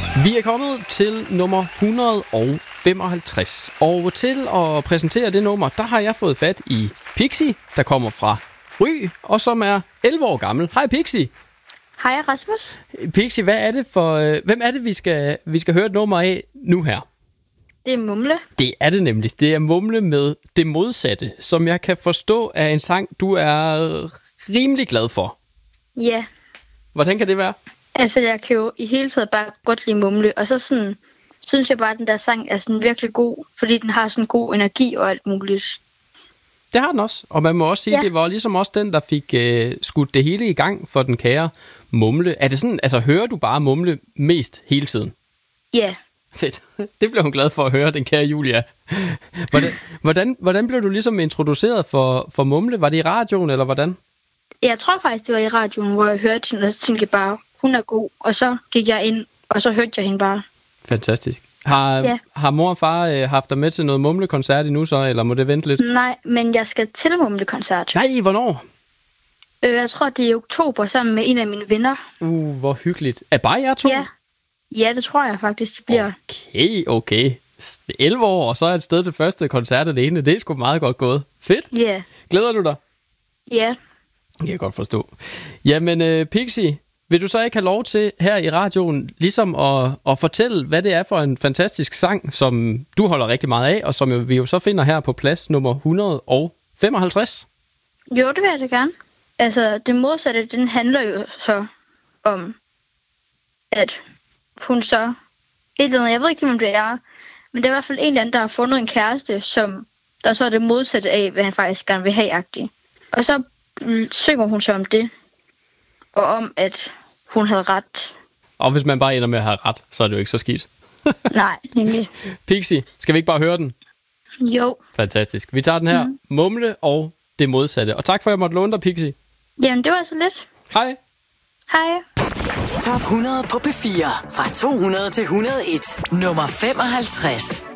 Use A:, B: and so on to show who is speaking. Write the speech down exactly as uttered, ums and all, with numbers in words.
A: Vi er kommet til nummer et hundrede og femoghalvtreds, og til at præsentere det nummer, der har jeg fået fat i Pixie, der kommer fra Ry, og som er elleve år gammel. Hej Pixie.
B: Hej Rasmus.
A: Pixie, hvad er det for, øh, hvem er det, vi skal, vi skal høre et nummer af nu her?
B: Det er Mumle.
A: Det er det nemlig. Det er Mumle med Det Modsatte, som jeg kan forstå er en sang, du er rimelig glad for.
B: Ja.
A: Hvordan kan det være?
B: Altså, jeg kan jo i hele taget bare godt lide Mumle, og så sådan, synes jeg bare, at den der sang er sådan virkelig god, fordi den har sådan god energi og alt muligt.
A: Det har den også, og man må også sige, ja. Det var ligesom også den, der fik øh, skudt det hele i gang for den kære Mumle. Er det sådan, altså hører du bare Mumle mest hele tiden?
B: Ja.
A: Fedt. Det blev hun glad for at høre, den kære Julia. Hvordan, hvordan, hvordan blev du ligesom introduceret for, for Mumle? Var det i radioen, eller hvordan?
B: Jeg tror faktisk, det var i radioen, hvor jeg hørte hende, og så tænkte jeg bare, hun er god. Og så gik jeg ind, og så hørte jeg hende bare.
A: Fantastisk. Har, ja. har mor og far øh, haft dig med til noget Mumle-koncert endnu så, eller må det vente lidt?
B: Nej, men jeg skal til Mumle-koncert.
A: Nej, hvornår?
B: Øh, jeg tror, det er i oktober sammen med en af mine venner.
A: Uh, hvor hyggeligt. Er bare jer to?
B: Ja. Ja, det tror jeg faktisk, det bliver.
A: Okay, okay. elleve år, og så er et sted til første koncert alene. Det er sgu meget godt gået. Fedt.
B: Ja. Yeah.
A: Glæder du dig?
B: Ja.
A: Det kan jeg godt forstå. Jamen, øh, Pixie, vil du så ikke have lov til her i radioen ligesom at, at fortælle, hvad det er for en fantastisk sang, som du holder rigtig meget af, og som vi jo så finder her på plads nummer et hundrede og femoghalvtreds?
B: Jo, det vil jeg da gerne. Altså, det modsatte, den handler jo så om, at hun så et eller andet, jeg ved ikke, hvem det er, men det er i hvert fald en eller anden, der har fundet en kæreste, som der så er det modsatte af, hvad han faktisk gerne vil have-agtigt. Og så synger hun så om det, og om, at hun havde ret.
A: Og hvis man bare ender med at have ret, så er det jo ikke så skidt.
B: Nej, nemlig.
A: Pixie, skal vi ikke bare høre den?
B: Jo.
A: Fantastisk. Vi tager den her. Mm. Mumle og Det Modsatte. Og tak for, at jeg måtte låne dig, Pixie.
B: Jamen, det var så lidt.
A: Hej.
B: Hej.
C: Top hundrede på P fire. Fra to hundrede til et hundrede og en. Nummer femoghalvtreds.